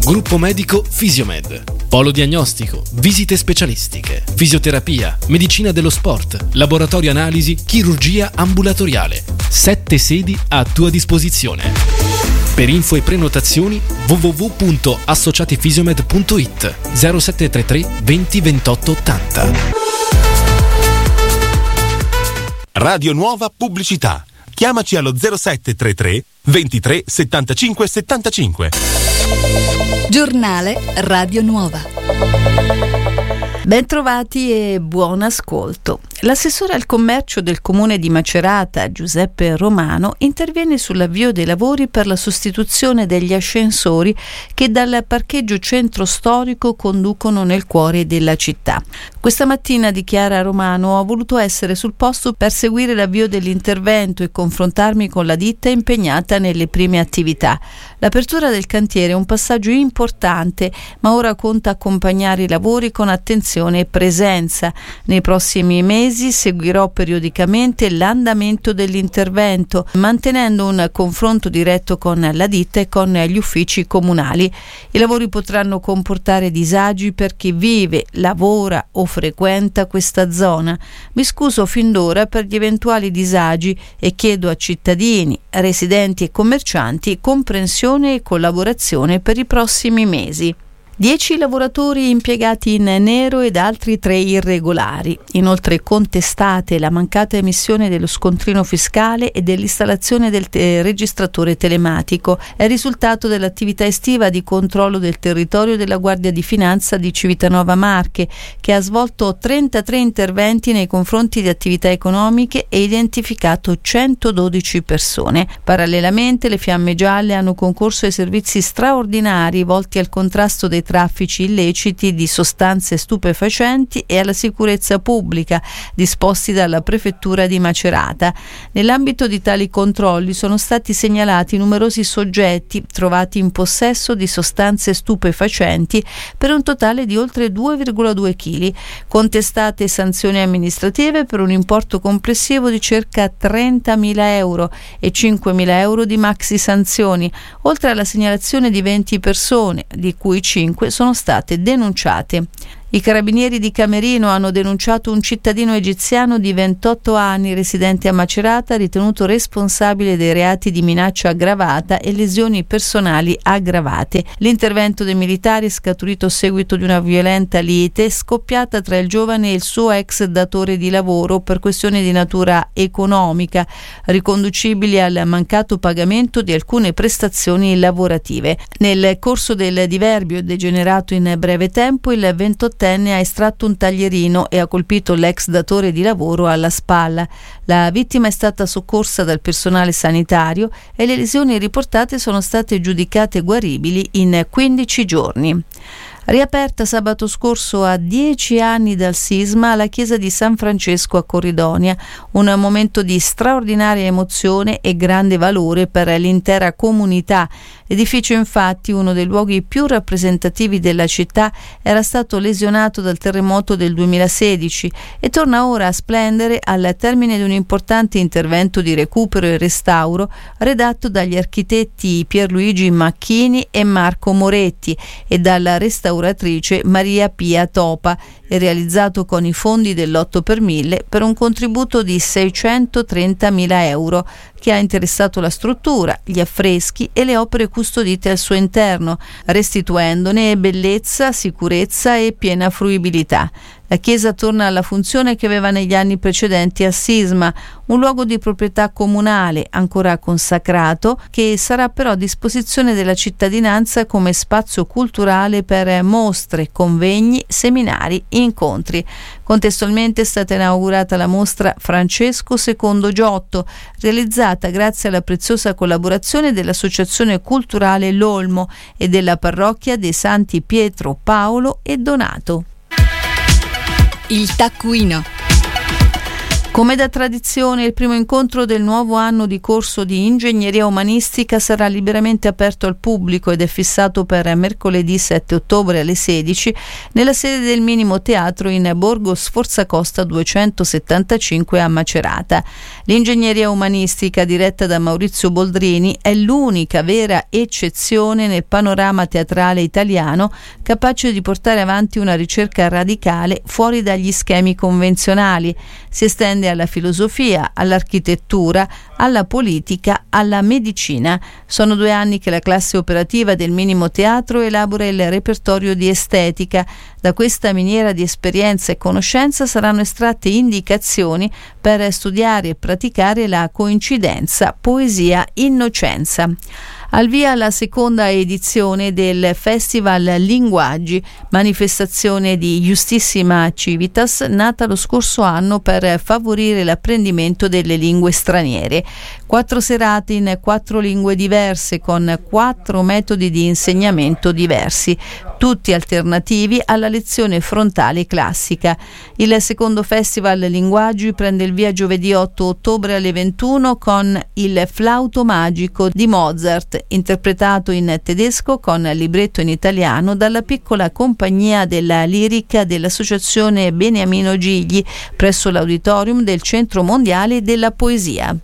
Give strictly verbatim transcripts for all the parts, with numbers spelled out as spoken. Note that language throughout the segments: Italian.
Gruppo medico Fisiomed. Polo diagnostico, visite specialistiche, fisioterapia, medicina dello sport, laboratorio analisi, chirurgia ambulatoriale. Sette sedi a tua disposizione. Per info e prenotazioni w w w punto associatifisiomed punto i t zero sette tre tre venti ventotto ottanta. Radio Nuova Pubblicità. Chiamaci allo zero sette tre tre ventitré settantacinque settantacinque. Giornale Radio Nuova. Bentrovati e buon ascolto. L'assessore al commercio del comune di Macerata, Giuseppe Romano, interviene sull'avvio dei lavori per la sostituzione degli ascensori che dal parcheggio centro storico conducono nel cuore della città. Questa mattina, dichiara Romano, ho voluto essere sul posto per seguire l'avvio dell'intervento e confrontarmi con la ditta impegnata nelle prime attività. L'apertura del cantiere è un passaggio importante, ma ora conta accompagnare i lavori con attenzione e presenza. Nei prossimi mesi seguirò periodicamente l'andamento dell'intervento, mantenendo un confronto diretto con la ditta e con gli uffici comunali. I lavori potranno comportare disagi per chi vive, lavora o frequenta questa zona. Mi scuso fin d'ora per gli eventuali disagi e chiedo a cittadini, residenti e commercianti comprensione e collaborazione per i prossimi mesi. Dieci lavoratori impiegati in nero ed altri tre irregolari. Inoltre contestate la mancata emissione dello scontrino fiscale e dell'installazione del te- registratore telematico. È il risultato dell'attività estiva di controllo del territorio della Guardia di Finanza di Civitanova Marche, che ha svolto trentatré interventi nei confronti di attività economiche e identificato centododici persone. Parallelamente le Fiamme Gialle hanno concorso ai servizi straordinari volti al contrasto dei traffici illeciti di sostanze stupefacenti e alla sicurezza pubblica, disposti dalla Prefettura di Macerata. Nell'ambito di tali controlli sono stati segnalati numerosi soggetti trovati in possesso di sostanze stupefacenti per un totale di oltre due virgola due chili, contestate sanzioni amministrative per un importo complessivo di circa trentamila euro e cinquemila euro di maxi sanzioni, oltre alla segnalazione di venti persone, di cui cinque sono state denunciate. I carabinieri di Camerino hanno denunciato un cittadino egiziano di ventotto anni residente a Macerata ritenuto responsabile dei reati di minaccia aggravata e lesioni personali aggravate. L'intervento dei militari è scaturito a seguito di una violenta lite scoppiata tra il giovane e il suo ex datore di lavoro per questioni di natura economica, riconducibili al mancato pagamento di alcune prestazioni lavorative. Nel corso del diverbio degenerato in breve tempo, il ventottenne ha estratto un taglierino e ha colpito l'ex datore di lavoro alla spalla. La vittima è stata soccorsa dal personale sanitario e le lesioni riportate sono state giudicate guaribili in quindici giorni. Riaperta sabato scorso a dieci anni dal sisma la chiesa di San Francesco a Corridonia, un momento di straordinaria emozione e grande valore per l'intera comunità. L'edificio, infatti, uno dei luoghi più rappresentativi della città, era stato lesionato dal terremoto del duemilasedici e torna ora a splendere al termine di un importante intervento di recupero e restauro redatto dagli architetti Pierluigi Macchini e Marco Moretti e dalla restauratrice Maria Pia Topa e realizzato con i fondi dell'otto per mille per un contributo di seicentotrentamila euro, che ha interessato la struttura, gli affreschi e le opere custodite al suo interno, restituendone bellezza, sicurezza e piena fruibilità. La chiesa torna alla funzione che aveva negli anni precedenti al sisma, un luogo di proprietà comunale ancora consacrato, che sarà però a disposizione della cittadinanza come spazio culturale per mostre, convegni, seminari, incontri. Contestualmente è stata inaugurata la mostra Francesco secondo Giotto, realizzata grazie alla preziosa collaborazione dell'Associazione Culturale L'Olmo e della Parrocchia dei Santi Pietro, Paolo e Donato. Il taccuino. Come da tradizione, il primo incontro del nuovo anno di corso di ingegneria umanistica sarà liberamente aperto al pubblico ed è fissato per mercoledì sette ottobre alle sedici nella sede del Minimo Teatro in Borgo Sforzacosta duecentosettantacinque a Macerata. L'ingegneria umanistica, diretta da Maurizio Boldrini, è l'unica vera eccezione nel panorama teatrale italiano capace di portare avanti una ricerca radicale fuori dagli schemi convenzionali. Si estende alla filosofia, all'architettura, alla politica, alla medicina. Sono due anni che la classe operativa del Minimo Teatro elabora il repertorio di estetica. Da questa miniera di esperienza e conoscenza saranno estratte indicazioni per studiare e praticare la coincidenza poesia-innocenza. Al via la seconda edizione del Festival Linguaggi, manifestazione di Justissima Civitas, nata lo scorso anno per favorire l'apprendimento delle lingue straniere. Quattro serate in quattro lingue diverse con quattro metodi di insegnamento diversi, tutti alternativi alla lezione frontale classica. Il secondo Festival Linguaggi prende il via giovedì otto ottobre alle ventuno con il Flauto Magico di Mozart, interpretato in tedesco con libretto in italiano dalla piccola compagnia della lirica dell'Associazione Beniamino Gigli presso l'Auditorium del Centro Mondiale della Poesia.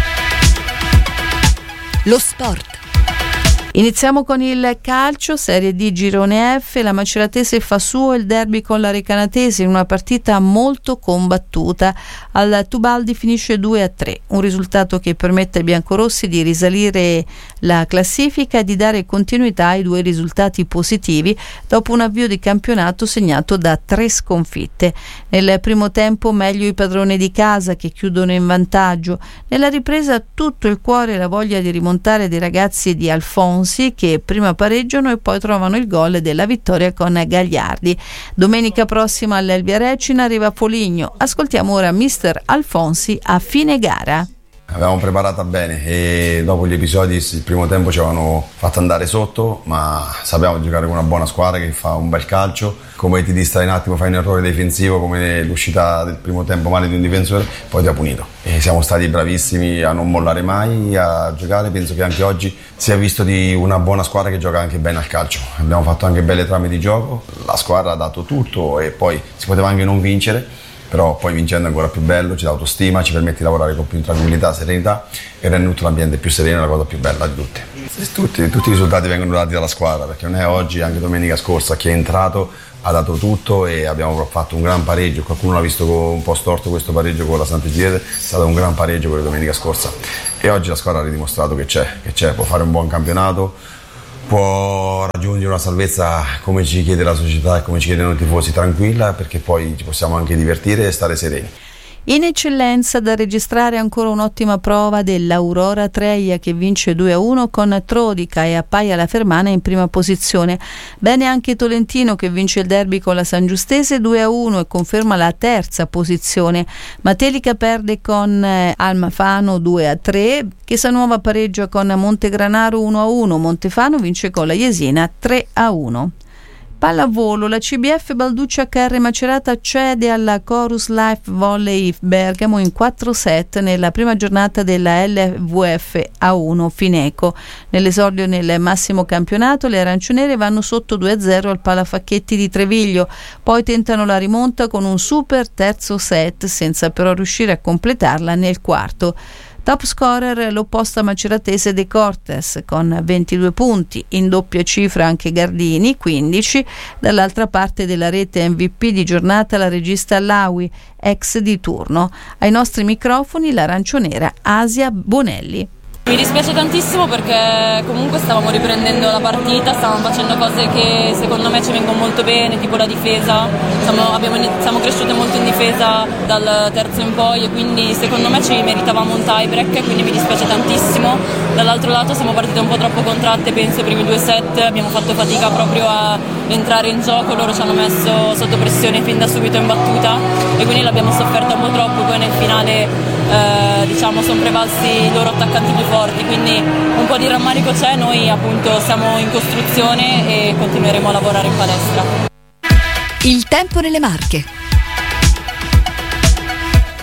Lo sport. Iniziamo con il calcio, Serie D Girone F. La Maceratese fa suo il derby con la Recanatese in una partita molto combattuta. Al Tubaldi finisce due a tre, un risultato che permette ai biancorossi di risalire la classifica e di dare continuità ai due risultati positivi dopo un avvio di campionato segnato da tre sconfitte. Nel primo tempo meglio i padroni di casa che chiudono in vantaggio. Nella ripresa tutto il cuore e la voglia di rimontare dei ragazzi di Alfonsi che prima pareggiano e poi trovano il gol della vittoria con Gagliardi. Domenica prossima all'Elvia Recina arriva Foligno. Ascoltiamo ora mister Alfonsi a fine gara. Avevamo preparata bene e dopo gli episodi il primo tempo ci avevano fatto andare sotto, ma sapevamo giocare con una buona squadra che fa un bel calcio. Come ti distrai un attimo, fai un errore difensivo come l'uscita del primo tempo male di un difensore, poi ti ha punito. E siamo stati bravissimi a non mollare mai, a giocare. Penso che anche oggi si è visto di una buona squadra che gioca anche bene al calcio. Abbiamo fatto anche belle trame di gioco, la squadra ha dato tutto e poi si poteva anche non vincere. Però poi vincendo è ancora più bello, ci dà autostima, ci permette di lavorare con più tranquillità, serenità e rende tutto l'ambiente più sereno, la cosa più bella di tutte. Tutti, tutti i risultati vengono dati dalla squadra, perché non è oggi, anche domenica scorsa, chi è entrato ha dato tutto e abbiamo fatto un gran pareggio. Qualcuno l'ha visto un po' storto questo pareggio con la Sant'Egidiade, è stato un gran pareggio quello di domenica scorsa e oggi la squadra ha ridimostrato che c'è, che c'è, può fare un buon campionato, può raggiungere una salvezza come ci chiede la società e come ci chiedono i tifosi, tranquilla, perché poi ci possiamo anche divertire e stare sereni. In eccellenza da registrare ancora un'ottima prova dell'Aurora Treia che vince due a uno con Trodica e appaia la Fermana in prima posizione. Bene anche Tolentino che vince il derby con la San Giustese due a uno e conferma la terza posizione. Matelica perde con Almafano due a tre, Chesanuova pareggia con Montegranaro uno a uno, Montefano vince con la Jesina tre a uno. Pallavolo, la C B F Balduccia H R Macerata cede alla Chorus Life Volley Bergamo in quattro set nella prima giornata della L V F A uno Fineco. Nell'esordio nel massimo campionato le arancionere vanno sotto due a zero al Palafacchetti di Treviglio, poi tentano la rimonta con un super terzo set senza però riuscire a completarla nel quarto. Top scorer l'opposta maceratese De Cortes con ventidue punti, in doppia cifra anche Gardini, quindici, dall'altra parte della rete M V P di giornata la regista Laui, ex di turno. Ai nostri microfoni l'aranciονera Asia Bonelli. Mi dispiace tantissimo perché comunque stavamo riprendendo la partita, stavamo facendo cose che secondo me ci vengono molto bene, tipo la difesa, siamo, abbiamo, siamo cresciute molto in difesa dal terzo in poi e quindi secondo me ci meritavamo un tie break, quindi mi dispiace tantissimo. Dall'altro lato siamo partite un po' troppo contratte, penso i primi due set, abbiamo fatto fatica proprio a entrare in gioco, loro ci hanno messo sotto pressione fin da subito in battuta e quindi l'abbiamo sofferta un po' troppo, poi nel finale eh, diciamo sono prevalsi i loro attaccanti più forti, quindi un po' di rammarico c'è, noi appunto siamo in costruzione e continueremo a lavorare in palestra. Il tempo nelle Marche.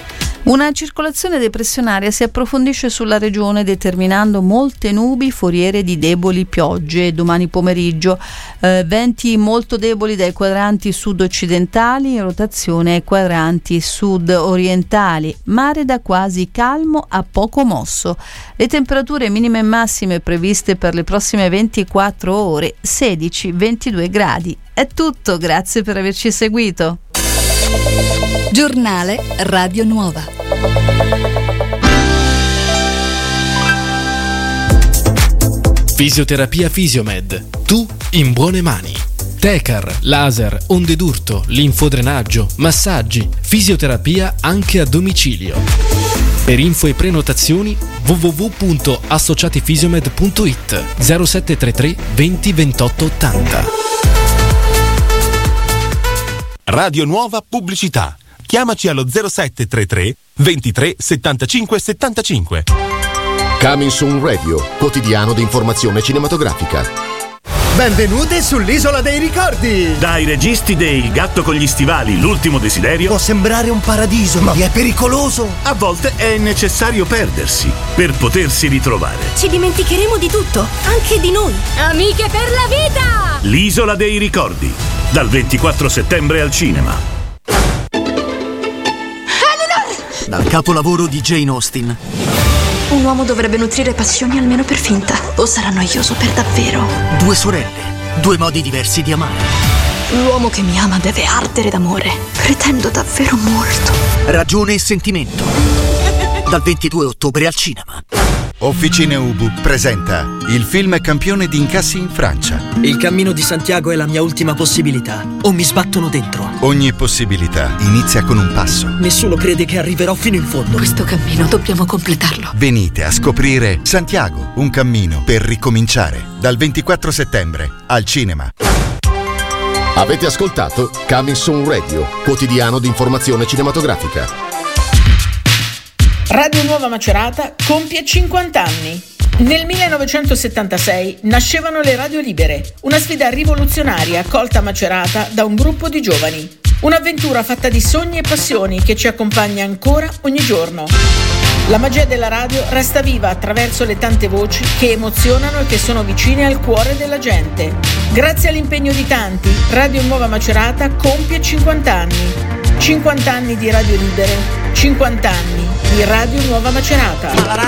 Una circolazione depressionaria si approfondisce sulla regione determinando molte nubi foriere di deboli piogge domani pomeriggio, eh, venti molto deboli dai quadranti sud-occidentali in rotazione ai quadranti sud-orientali, mare da quasi calmo a poco mosso. Le temperature minime e massime previste per le prossime ventiquattro ore sedici ventidue gradi. È tutto, grazie per averci seguito. Giornale Radio Nuova. Fisioterapia Fisiomed. Tu in buone mani. Tecar, laser, onde d'urto, linfodrenaggio, massaggi, fisioterapia anche a domicilio. Per info e prenotazioni w w w punto associatifisiomed punto it zero sette tre tre venti ventotto ottanta. Radio Nuova Pubblicità. Chiamaci allo zero sette tre tre ventitré settantacinque settantacinque. Coming Soon Radio, quotidiano di informazione cinematografica. Benvenute sull'Isola dei Ricordi! Dai registi dei Il gatto con gli stivali, l'ultimo desiderio. Può sembrare un paradiso, ma è pericoloso. A volte è necessario perdersi per potersi ritrovare. Ci dimenticheremo di tutto, anche di noi. Amiche per la vita! L'Isola dei Ricordi, dal ventiquattro settembre al cinema. Dal capolavoro di Jane Austen. Un uomo dovrebbe nutrire passioni almeno per finta, o sarà noioso per davvero. Due sorelle, due modi diversi di amare. L'uomo che mi ama deve ardere d'amore. Pretendo davvero molto. Ragione e sentimento. Dal ventidue ottobre al cinema. Officine Ubu presenta il film campione di incassi in Francia. Il cammino di Santiago è la mia ultima possibilità, o mi sbattono dentro. Ogni possibilità inizia con un passo. Nessuno crede che arriverò fino in fondo. Questo cammino dobbiamo completarlo. Venite a scoprire Santiago, un cammino per ricominciare. Dal ventiquattro settembre al cinema. Avete ascoltato Coming Soon Radio, quotidiano di informazione cinematografica. Radio Nuova Macerata compie cinquanta anni. Nel millenovecentosettantasei nascevano le radio libere, una sfida rivoluzionaria accolta a Macerata da un gruppo di giovani. Un'avventura fatta di sogni e passioni che ci accompagna ancora ogni giorno. La magia della radio resta viva attraverso le tante voci che emozionano e che sono vicine al cuore della gente. Grazie all'impegno di tanti, Radio Nuova Macerata compie cinquanta anni. cinquanta anni di radio libere, cinquanta anni di Radio Nuova Macerata.